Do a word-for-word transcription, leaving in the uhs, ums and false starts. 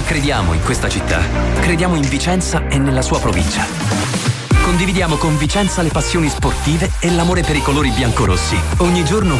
Noi crediamo in questa città, crediamo in Vicenza e nella sua provincia. Condividiamo con Vicenza le passioni sportive e l'amore per i colori biancorossi. Ogni giorno